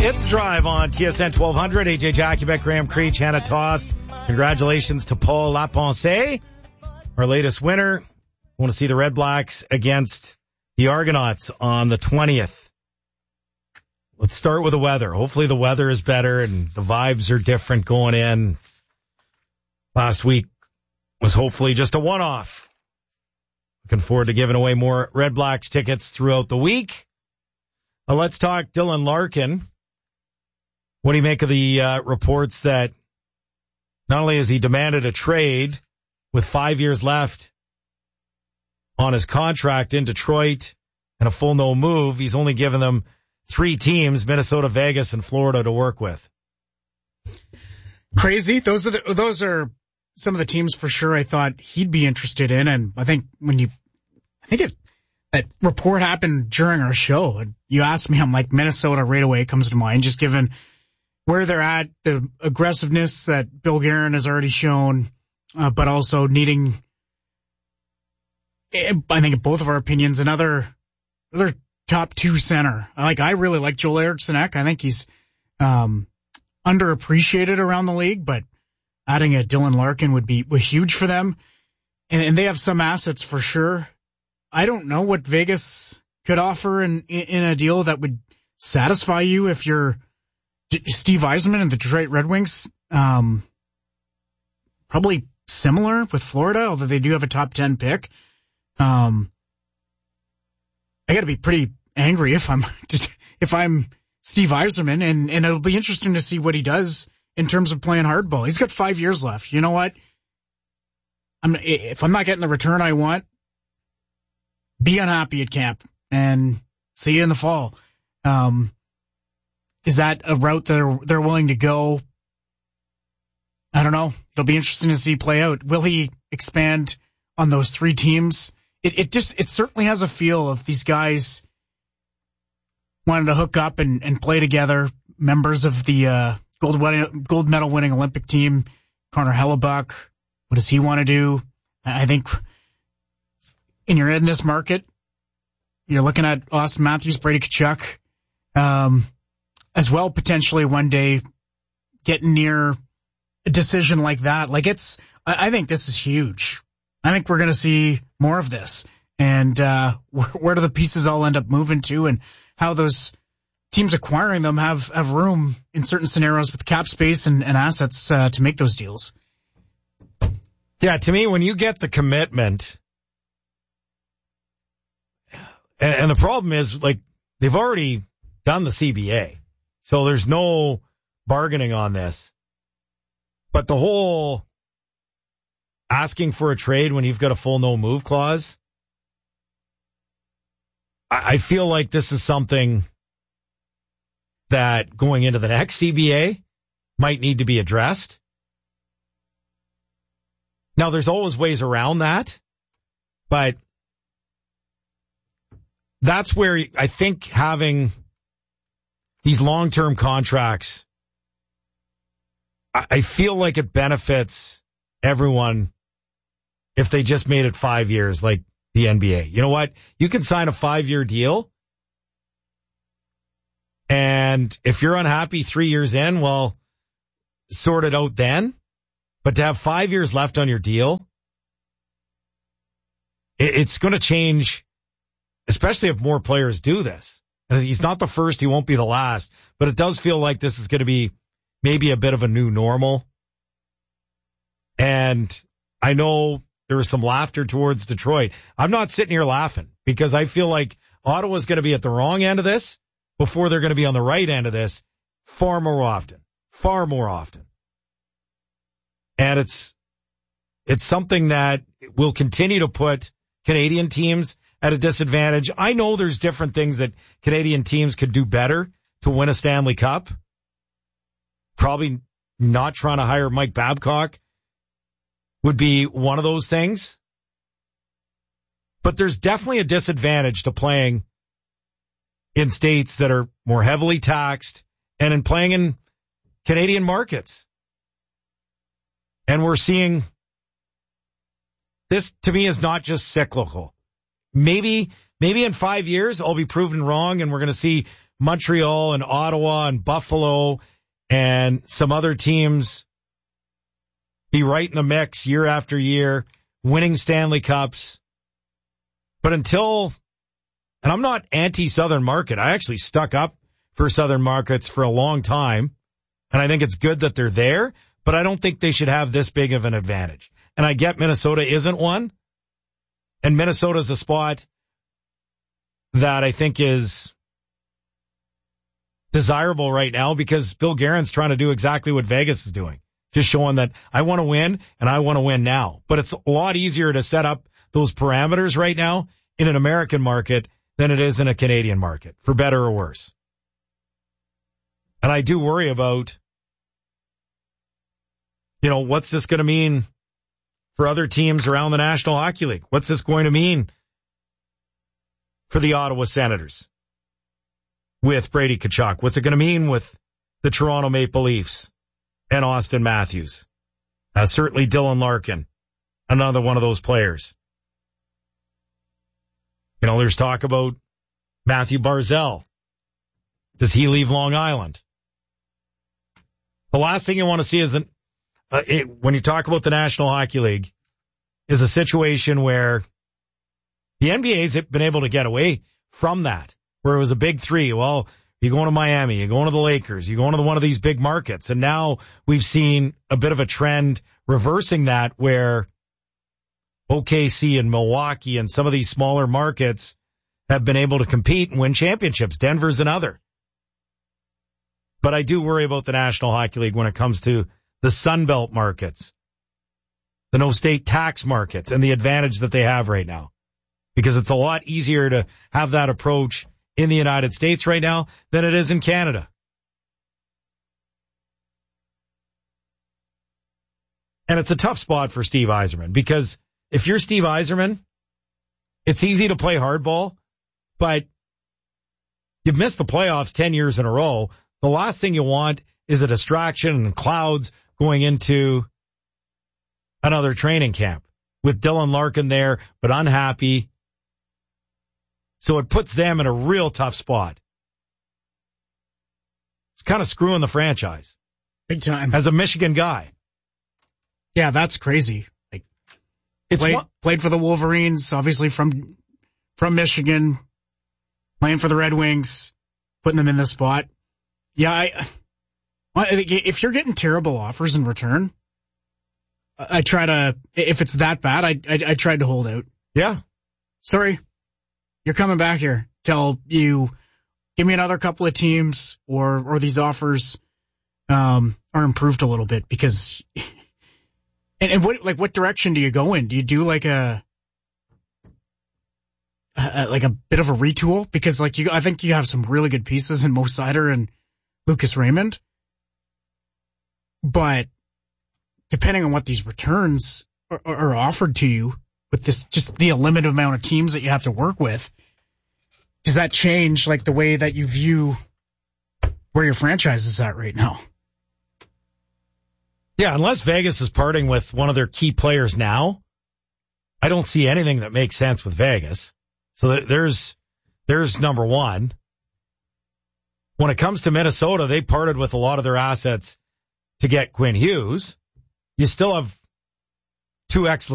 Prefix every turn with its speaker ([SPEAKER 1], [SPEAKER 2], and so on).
[SPEAKER 1] It's Drive on TSN 1200. AJ Jakubek, Graham Creech, Hannah Toth. Congratulations to Paul Lapensee, our latest winner. I want to see the Red Blacks against the Argonauts on the 20th. Let's start with the weather. Hopefully the weather is better and the vibes are different going in. Last week was hopefully just a one-off. Looking forward to giving away more Red Blacks tickets throughout the week. Let's talk Dylan Larkin. What do you make of the reports that not only has he demanded a trade with 5 years left on his contract in Detroit and a full no move, he's only given them 3 teams, Minnesota, Vegas, and Florida, to work with.
[SPEAKER 2] Crazy. Those are some of the teams for sure I thought he'd be interested in. And I think that report happened during our show. And you asked me, I'm like, Minnesota right away comes to mind, just given where they're at, the aggressiveness that Bill Guerin has already shown, but also needing, I think in both of our opinions, another top 2 center. I really like Joel Eriksson Ek. I think he's underappreciated around the league, but adding a Dylan Larkin would be huge for them. And they have some assets for sure. I don't know what Vegas could offer in a deal that would satisfy you if you're Steve Yzerman and the Detroit Red Wings. Probably similar with Florida, although they do have a top 10 pick. I got to be pretty angry if I'm Steve Yzerman, and it'll be interesting to see what he does in terms of playing hardball. He's got 5 years left. You know what? If I'm not getting the return I want, be unhappy at camp and see you in the fall. Is that a route they're willing to go? I don't know. It'll be interesting to see play out. Will he expand on those 3 teams? It certainly has a feel of these guys wanted to hook up and play together. Members of the gold medal winning Olympic team, Connor Hellebuck. What does he want to do? I think, and you're in this market, you're looking at Austin Matthews, Brady Tkachuk, as well, potentially one day getting near a decision like that. I think this is huge. I think we're going to see more of this. And where do the pieces all end up moving to, and how those teams acquiring them have room in certain scenarios with cap space and assets to make those deals.
[SPEAKER 1] Yeah, to me, when you get the commitment, and the problem is, they've already done the CBA. So there's no bargaining on this. But the whole asking for a trade when you've got a full no move clause, I feel like this is something that going into the next CBA might need to be addressed. Now, there's always ways around that, but that's where I think having these long-term contracts, I feel like it benefits everyone if they just made it 5 years like the NBA. You know what? You can sign a 5-year deal, and if you're unhappy 3 years in, well, sort it out then. But to have 5 years left on your deal, it's going to change, especially if more players do this. He's not the first, he won't be the last, but it does feel like this is going to be maybe a bit of a new normal. And I know there was some laughter towards Detroit. I'm not sitting here laughing because I feel like Ottawa's going to be at the wrong end of this before they're going to be on the right end of this far more often. And it's something that will continue to put Canadian teams at a disadvantage. I know there's different things that Canadian teams could do better to win a Stanley Cup. Probably not trying to hire Mike Babcock would be one of those things. But there's definitely a disadvantage to playing in states that are more heavily taxed and in playing in Canadian markets. And we're seeing this, to me, is not just cyclical. Maybe in 5 years I'll be proven wrong and we're going to see Montreal and Ottawa and Buffalo and some other teams be right in the mix year after year, winning Stanley Cups. But until, and I'm not anti-Southern market, I actually stuck up for Southern markets for a long time, and I think it's good that they're there, but I don't think they should have this big of an advantage. And I get Minnesota isn't one, and Minnesota's a spot that I think is desirable right now because Bill Guerin's trying to do exactly what Vegas is doing. Just showing that I want to win and I want to win now. But it's a lot easier to set up those parameters right now in an American market than it is in a Canadian market, for better or worse. And I do worry about, what's this going to mean for other teams around the National Hockey League? What's this going to mean for the Ottawa Senators with Brady Tkachuk? What's it going to mean with the Toronto Maple Leafs and Austin Matthews? Certainly Dylan Larkin, another one of those players. There's talk about Matthew Barzal. Does he leave Long Island? The last thing you want to see is when you talk about the National Hockey League is a situation where the NBA's been able to get away from that, where it was a big three. Well, you going to Miami, you going to the Lakers, you going to one of these big markets. And now we've seen a bit of a trend reversing that where OKC and Milwaukee and some of these smaller markets have been able to compete and win championships. Denver's another. But I do worry about the National Hockey League when it comes to the Sunbelt markets, the no-state tax markets, and the advantage that they have right now. Because it's a lot easier to have that approach in the United States right now than it is in Canada. And it's a tough spot for Steve Yzerman because if you're Steve Yzerman, it's easy to play hardball, but you've missed the playoffs 10 years in a row. The last thing you want is a distraction and clouds going into another training camp with Dylan Larkin there, but unhappy. So it puts them in a real tough spot. It's kind of screwing the
[SPEAKER 2] big time.
[SPEAKER 1] As a Michigan guy.
[SPEAKER 2] Yeah, that's crazy. Played for the Wolverines, obviously from Michigan, playing for the Red Wings, putting them in this spot. Yeah, if you're getting terrible offers in return, I try to, if it's that bad, I tried to hold out.
[SPEAKER 1] Yeah.
[SPEAKER 2] Sorry, you're coming back here till you give me another couple of teams or these offers are improved a little bit because, and what direction do you go in? Do you do like a bit of a retool? Because I think you have some really good pieces in Mo Seider and Lucas Raymond. But depending on what these returns are offered to you with this, just the limited amount of teams that you have to work with, does that change the way that you view where your franchise is at right now?
[SPEAKER 1] Yeah, unless Vegas is parting with one of their key players now, I don't see anything that makes sense with Vegas. So there's number one. When it comes to Minnesota, they parted with a lot of their assets to get Quinn Hughes. You still have two excellent